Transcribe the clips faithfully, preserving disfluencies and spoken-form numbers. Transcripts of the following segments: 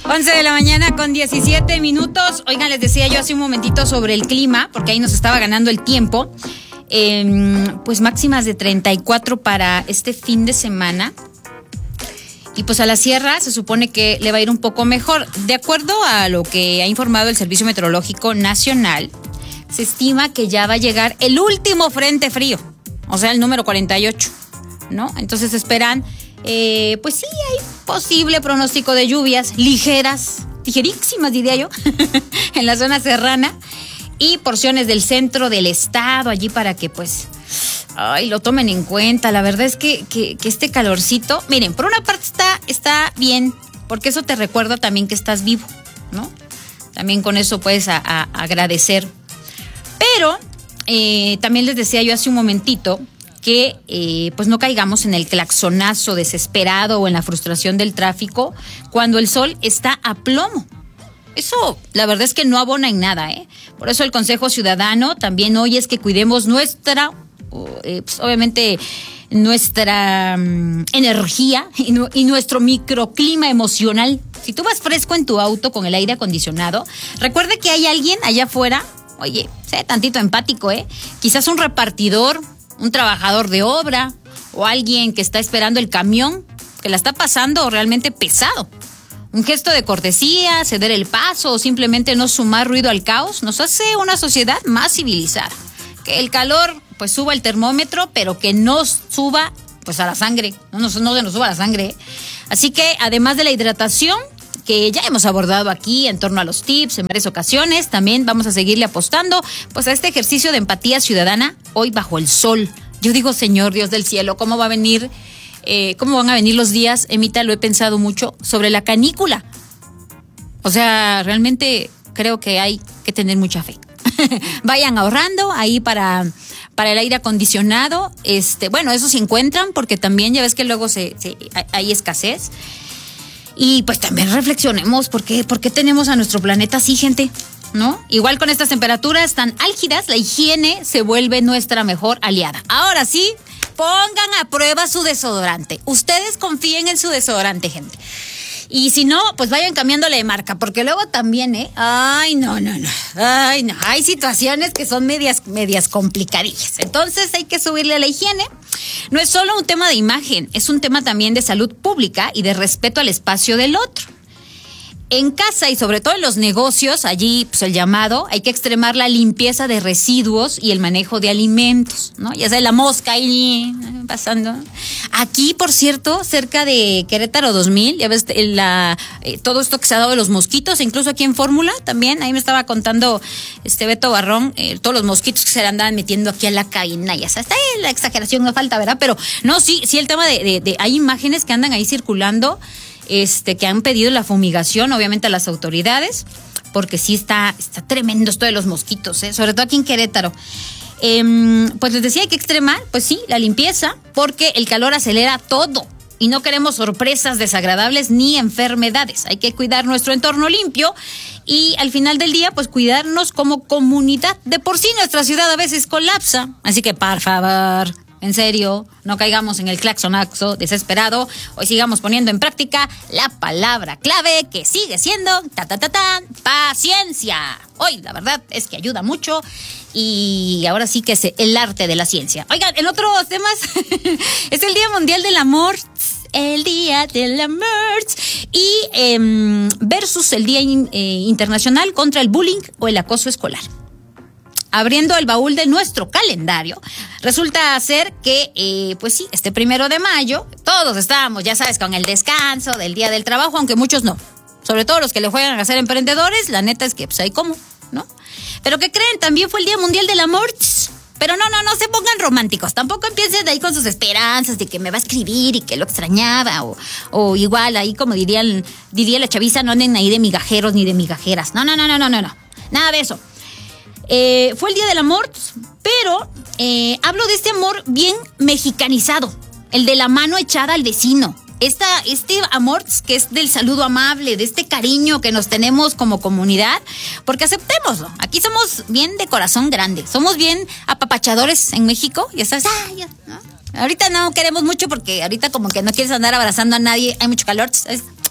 once de la mañana con diecisiete minutos. Oigan, les decía yo hace un momentito sobre el clima, porque ahí nos estaba ganando el tiempo. Eh, pues máximas de treinta y cuatro para este fin de semana. Y pues a la sierra se supone que le va a ir un poco mejor. De acuerdo a lo que ha informado el Servicio Meteorológico Nacional, se estima que ya va a llegar el último frente frío, o sea, el número cuarenta y ocho, ¿no? Entonces esperan, eh, pues sí, hay posible pronóstico de lluvias ligeras, ligerísimas diría yo, en la zona serrana y porciones del centro del estado, allí para que pues, ay, lo tomen en cuenta. La verdad es que, que, que este calorcito, miren, por una parte está, está bien, porque eso te recuerda también que estás vivo, ¿no? También con eso puedes a, a agradecer. Pero eh, también les decía yo hace un momentito que eh, pues no caigamos en el claxonazo desesperado o en la frustración del tráfico cuando el sol está a plomo. Eso la verdad es que no abona en nada, ¿eh? Por eso el Consejo Ciudadano también hoy es que cuidemos nuestra, eh, pues obviamente nuestra um, energía y, nu- y nuestro microclima emocional. Si tú vas fresco en tu auto con el aire acondicionado, recuerde que hay alguien allá afuera. Oye, sé tantito empático, ¿eh? Quizás un repartidor, un trabajador de obra o alguien que está esperando el camión, que la está pasando realmente pesado. Un gesto de cortesía, ceder el paso o simplemente no sumar ruido al caos nos hace una sociedad más civilizada. Que el calor pues suba el termómetro, pero que no suba pues a la sangre, no, no, no se nos suba la sangre, ¿eh? Así que además de la hidratación, que ya hemos abordado aquí en torno a los tips en varias ocasiones, también vamos a seguirle apostando pues a este ejercicio de empatía ciudadana hoy bajo el sol. Yo digo, Señor Dios del cielo, ¿cómo va a venir, eh, cómo van a venir los días? Emita, lo he pensado mucho sobre la canícula. O sea, realmente creo que hay que tener mucha fe. Vayan ahorrando ahí para, para el aire acondicionado. Este, bueno, eso se encuentran porque también ya ves que luego se, se hay escasez. Y pues también reflexionemos por qué, por qué tenemos a nuestro planeta así, gente, ¿no? Igual con estas temperaturas tan álgidas, la higiene se vuelve nuestra mejor aliada. Ahora sí, pongan a prueba su desodorante. Ustedes confíen en su desodorante, gente. Y si no, pues vayan cambiándole de marca, porque luego también, ¿eh? Ay, no, no, no. Ay, no. Hay situaciones que son medias, medias complicadillas. Entonces hay que subirle a la higiene. No es solo un tema de imagen, es un tema también de salud pública y de respeto al espacio del otro. En casa y sobre todo en los negocios, allí pues el llamado, hay que extremar la limpieza de residuos y el manejo de alimentos, ¿no? Ya sea la mosca ahí pasando. Aquí, por cierto, cerca de Querétaro dos mil, ya ves la, eh, todo esto que se ha dado de los mosquitos, incluso aquí en Fórmula también, ahí me estaba contando este Beto Barrón, eh, todos los mosquitos que se le andaban metiendo aquí a la cabina, ya está, está ahí la exageración, no falta, ¿verdad? Pero no, sí, sí el tema de, de, de hay imágenes que andan ahí circulando, Este, que han pedido la fumigación, obviamente a las autoridades, porque sí está, está tremendo esto de los mosquitos, ¿eh? Sobre todo aquí en Querétaro. Eh, pues les decía, hay que extremar, pues sí, la limpieza, porque el calor acelera todo y no queremos sorpresas desagradables ni enfermedades. Hay que cuidar nuestro entorno limpio y al final del día, pues cuidarnos como comunidad. De por sí nuestra ciudad a veces colapsa, así que por favor, en serio, no caigamos en el claxonazo desesperado. Hoy sigamos poniendo en práctica la palabra clave que sigue siendo ta ta ta ta paciencia. Hoy la verdad es que ayuda mucho y ahora sí que es el arte de la ciencia. Oigan, en otros temas es el Día Mundial del Amor. El Día del Amor y eh, versus el Día in, eh, Internacional contra el Bullying o el Acoso Escolar. Abriendo el baúl de nuestro calendario, resulta ser que, eh, pues sí, este primero de mayo, todos estábamos, ya sabes, con el descanso del Día del Trabajo, aunque muchos no. Sobre todo los que le juegan a ser emprendedores, la neta es que pues ahí como, ¿no? Pero ¿qué creen? También fue el Día Mundial del Amor. Pero no, no, no se pongan románticos. Tampoco empiecen de ahí con sus esperanzas de que me va a escribir y que lo extrañaba. O, o igual, ahí como dirían, diría la chaviza, no anden ahí de migajeros ni de migajeras. No, no, no, no, no, no, no. Nada de eso. Eh, fue el Día del Amor, pero eh, hablo de este amor bien mexicanizado, el de la mano echada al vecino. Esta, este amor que es del saludo amable, de este cariño que nos tenemos como comunidad, porque aceptémoslo. Aquí somos bien de corazón grande, somos bien apapachadores en México, ya sabes, ah, ya, ¿no? Ahorita no queremos mucho porque ahorita como que no quieres andar abrazando a nadie, hay mucho calor, ¿sabes?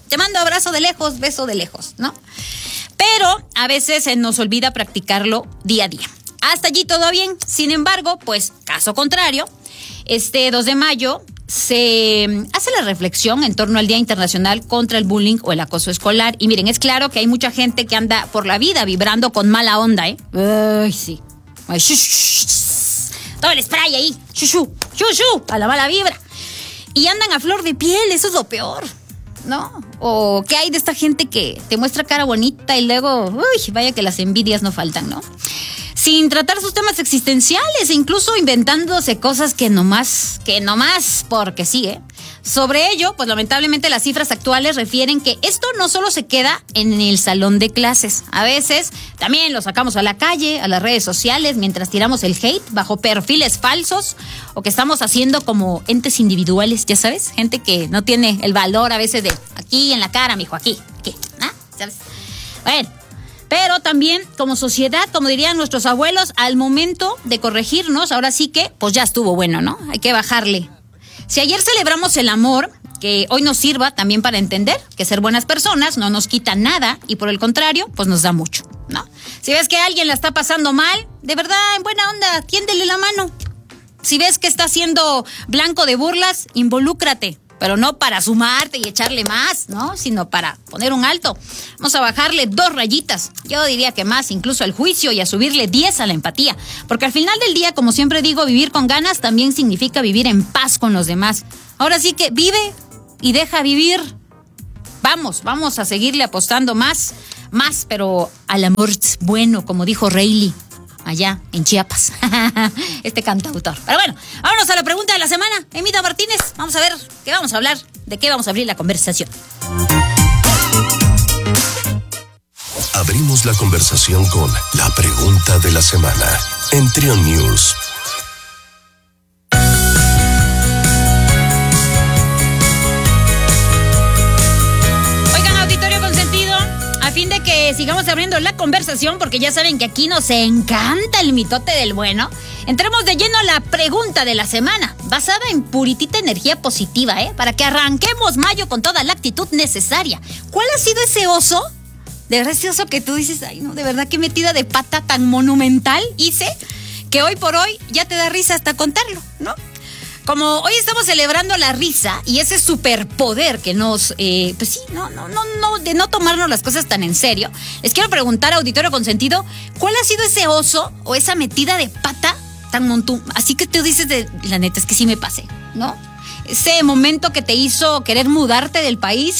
te mando abrazo de lejos, beso de lejos, ¿no? Pero a veces se nos olvida practicarlo día a día. Hasta allí todo bien. Sin embargo, pues, caso contrario, este dos de mayo se hace la reflexión en torno al Día Internacional contra el Bullying o el Acoso Escolar. Y miren, es claro que hay mucha gente que anda por la vida vibrando con mala onda, ¿eh? Ay, sí. Ay, shush, shush. Todo el spray ahí. Shushu, shushu, a la mala vibra. Y andan a flor de piel, eso es lo peor, ¿no? O qué hay de esta gente que te muestra cara bonita y luego, uy, vaya que las envidias no faltan, ¿no? Sin tratar sus temas existenciales e incluso inventándose cosas que nomás, que nomás, porque sí, ¿eh? Sobre ello, pues lamentablemente las cifras actuales refieren que esto no solo se queda en el salón de clases. A veces también lo sacamos a la calle, a las redes sociales, mientras tiramos el hate bajo perfiles falsos o que estamos haciendo como entes individuales, ya sabes, gente que no tiene el valor a veces de aquí en la cara, mijo, aquí, aquí, ¿ah? ¿Sabes? Bueno. Pero también, como sociedad, como dirían nuestros abuelos, al momento de corregirnos, ahora sí que, pues ya estuvo bueno, ¿no? Hay que bajarle. Si ayer celebramos el amor, que hoy nos sirva también para entender que ser buenas personas no nos quita nada y por el contrario, pues nos da mucho, ¿no? Si ves que alguien la está pasando mal, de verdad, en buena onda, tiéndele la mano. Si ves que está siendo blanco de burlas, involúcrate. Pero no para sumarte y echarle más, ¿no? Sino para poner un alto. Vamos a bajarle dos rayitas. Yo diría que más, incluso al juicio, y a subirle diez a la empatía. Porque al final del día, como siempre digo, vivir con ganas también significa vivir en paz con los demás. Ahora sí que vive y deja vivir. Vamos, vamos a seguirle apostando más, más, pero al amor bueno, como dijo Reilly allá en Chiapas, este cantautor. Pero bueno, vámonos a la pregunta de la semana. Emita Martínez, vamos a ver qué vamos a hablar, de qué vamos a abrir la conversación. Abrimos la conversación con la pregunta de la semana en Trio News. Fin de que sigamos abriendo la conversación, porque ya saben que aquí nos encanta el mitote del bueno. Entremos de lleno a la pregunta de la semana, basada en puritita energía positiva, ¿eh? Para que arranquemos mayo con toda la actitud necesaria. ¿Cuál ha sido ese oso? De verdad, ese oso que tú dices, ay no, de verdad qué metida de pata tan monumental hice, que hoy por hoy ya te da risa hasta contarlo, ¿no? Como hoy estamos celebrando la risa y ese superpoder que nos, eh, pues sí, no, no, no, no, de no tomarnos las cosas tan en serio, les quiero preguntar, auditorio consentido, ¿cuál ha sido ese oso o esa metida de pata tan montú? Así que tú dices, de, la neta es que sí me pasé, ¿no? Ese momento que te hizo querer mudarte del país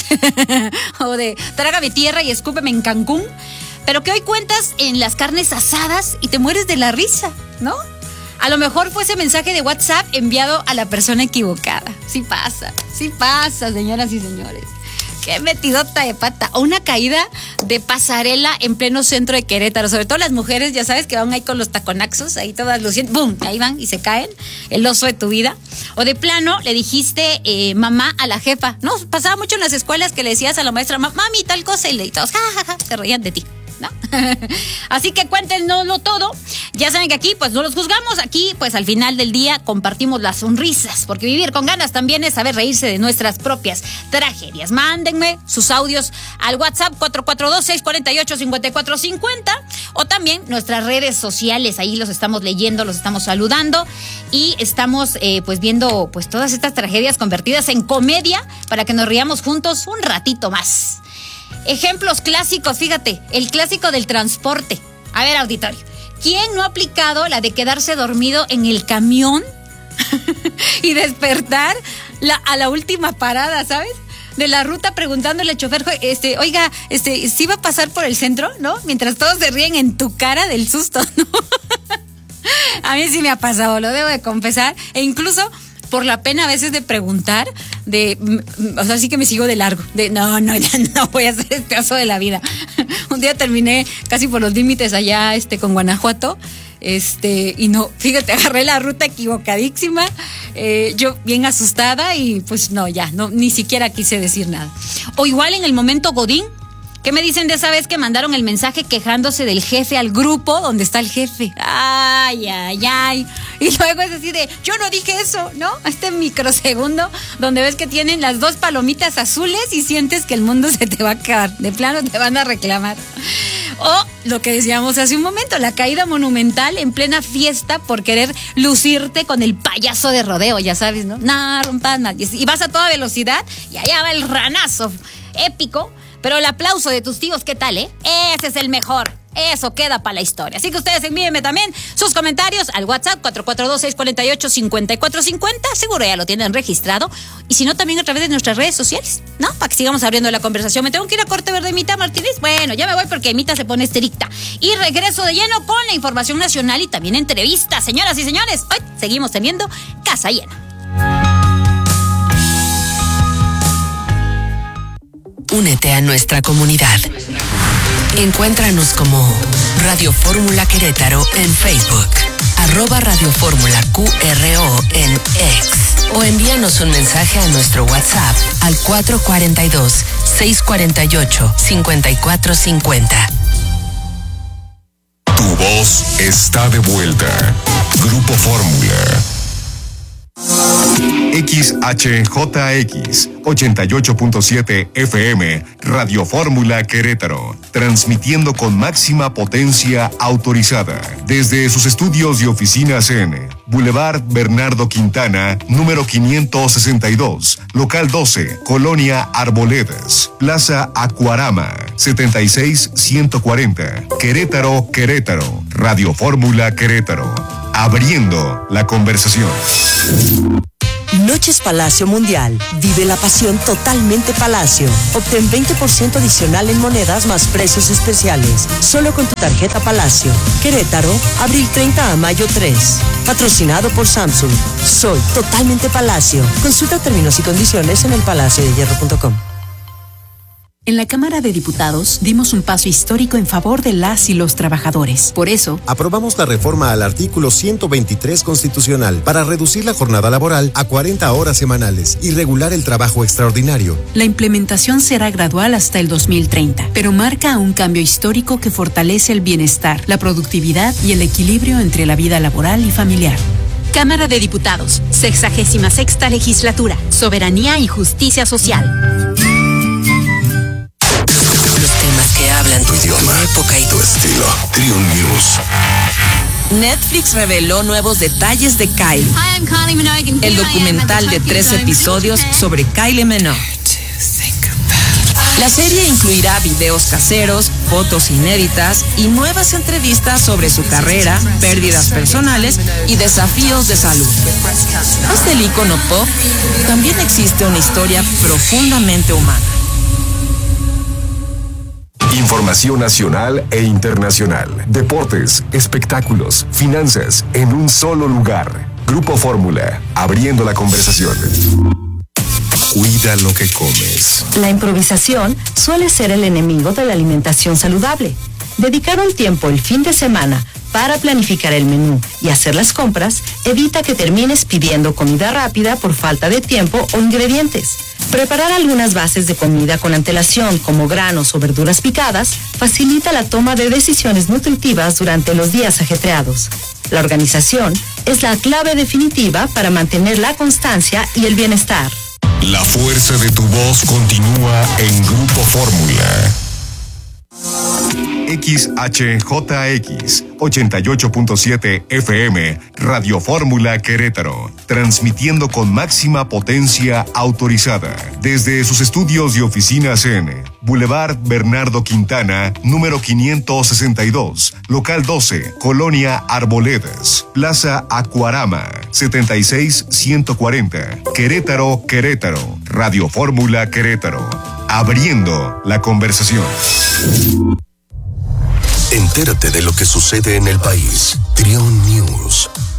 o de trágame tierra y escúpeme en Cancún, pero que hoy cuentas en las carnes asadas y te mueres de la risa, ¿no? A lo mejor fue ese mensaje de WhatsApp enviado a la persona equivocada. Sí pasa, sí pasa, señoras y señores. Qué metidota de pata. O una caída de pasarela en pleno centro de Querétaro. Sobre todo las mujeres, ya sabes, que van ahí con los taconaxos, ahí todas luciendo, ¡bum! Ahí van y se caen. El oso de tu vida. O de plano, le dijiste eh, mamá a la jefa. No, pasaba mucho en las escuelas que le decías a la maestra, mami, tal cosa, y le todos, ja, ja, ja, se reían de ti, ¿no? Así que cuéntenoslo todo. Ya saben que aquí pues no los juzgamos, aquí pues al final del día compartimos las sonrisas, porque vivir con ganas también es saber reírse de nuestras propias tragedias. Mándenme sus audios al WhatsApp cuatro cuatro dos, seis cuatro ocho, cinco cuatro cinco cero o también nuestras redes sociales, ahí los estamos leyendo, los estamos saludando y estamos eh, pues viendo pues todas estas tragedias convertidas en comedia para que nos riamos juntos un ratito más. Ejemplos clásicos, fíjate, el clásico del transporte. A ver, auditorio, ¿quién no ha aplicado la de quedarse dormido en el camión y despertar la, a la última parada, ¿sabes? De la ruta preguntándole al chofer, este, oiga, este, ¿sí va a pasar por el centro, no? Mientras todos se ríen en tu cara del susto, ¿no? A mí sí me ha pasado, lo debo de confesar, e incluso por la pena a veces de preguntar, de, o sea, sí que me sigo de largo, de no, no, ya no voy a hacer este oso de la vida. Un día terminé casi por los límites allá, este, con Guanajuato, este, y no, fíjate, agarré la ruta equivocadísima, eh, yo bien asustada y pues no, ya, no, ni siquiera quise decir nada. O igual en el momento Godín, ¿qué me dicen de esa vez que mandaron el mensaje quejándose del jefe al grupo donde está el jefe? Ay, ay, ay. Y luego es así de, yo no dije eso, ¿no? Este microsegundo donde ves que tienen las dos palomitas azules y sientes que el mundo se te va a acabar. De plano te van a reclamar. O lo que decíamos hace un momento, la caída monumental en plena fiesta por querer lucirte con el payaso de rodeo, ya sabes, ¿no? No, rompas más. Y vas a toda velocidad y allá va el ranazo épico. Pero el aplauso de tus tíos, ¿qué tal, eh? Ese es el mejor. Eso queda para la historia. Así que ustedes envíenme también sus comentarios al WhatsApp cuatro cuatro dos, seis cuatro ocho, cinco cuatro cinco cero. Seguro ya lo tienen registrado. Y si no, también a través de nuestras redes sociales, ¿no? Para que sigamos abriendo la conversación. ¿Me tengo que ir a corte verde, Emita Martínez? Bueno, ya me voy porque Emita se pone estricta. Y regreso de lleno con la información nacional y también entrevistas. Señoras y señores, hoy seguimos teniendo Casa Llena. Únete a nuestra comunidad. Encuéntranos como Radio Fórmula Querétaro en Facebook, arroba Radio Fórmula Q R O en X, o envíanos un mensaje a nuestro WhatsApp al cuatro cuatro dos, seis cuatro ocho, cinco cuatro cinco cero. Tu voz está de vuelta. Grupo Fórmula. X H J X ochenta y ocho punto siete F M, Radio Fórmula Querétaro, transmitiendo con máxima potencia autorizada desde sus estudios y oficinas en Boulevard Bernardo Quintana, número quinientos sesenta y dos, local doce, Colonia Arboledas, Plaza Acuarama, setenta y seis ciento cuarenta, Querétaro, Querétaro, Radio Fórmula Querétaro, abriendo la conversación. Noches Palacio Mundial. Vive la pasión totalmente Palacio. Obtén veinte por ciento adicional en monedas más precios especiales. Solo con tu tarjeta Palacio. Querétaro, abril treinta a mayo tres. Patrocinado por Samsung. Soy totalmente Palacio. Consulta términos y condiciones en el palacio de hierro punto com. En la Cámara de Diputados dimos un paso histórico en favor de las y los trabajadores. Por eso, aprobamos la reforma al artículo ciento veintitrés constitucional para reducir la jornada laboral a cuarenta horas semanales y regular el trabajo extraordinario. La implementación será gradual hasta el dos mil treinta, pero marca un cambio histórico que fortalece el bienestar, la productividad y el equilibrio entre la vida laboral y familiar. Cámara de Diputados, sexagésima sexta legislatura, soberanía y justicia social. Que hablan tu idioma, tu época y tu estilo. Triun News. Netflix reveló nuevos detalles de Kylie. El documental de tres episodios sobre Kylie Minogue. La serie incluirá videos caseros, fotos inéditas y nuevas entrevistas sobre su carrera, pérdidas personales y desafíos de salud. Tras del ícono pop, también existe una historia profundamente humana. Información nacional e internacional. Deportes, espectáculos, finanzas, en un solo lugar. Grupo Fórmula, abriendo la conversación. Cuida lo que comes. La improvisación suele ser el enemigo de la alimentación saludable. Dedicar un tiempo el fin de semana para planificar el menú y hacer las compras evita que termines pidiendo comida rápida por falta de tiempo o ingredientes. Preparar algunas bases de comida con antelación, como granos o verduras picadas, facilita la toma de decisiones nutritivas durante los días ajetreados. La organización es la clave definitiva para mantener la constancia y el bienestar. La fuerza de tu voz continúa en Grupo Fórmula. X H J X ochenta y ocho punto siete F M, Radio Fórmula Querétaro, transmitiendo con máxima potencia autorizada desde sus estudios y oficinas en Boulevard Bernardo Quintana, número quinientos sesenta y dos, local doce, Colonia Arboledas, Plaza Acuarama, setenta y seis ciento cuarenta, Querétaro, Querétaro, Radio Fórmula Querétaro, abriendo la conversación. Entérate de lo que sucede en el país. Triun News.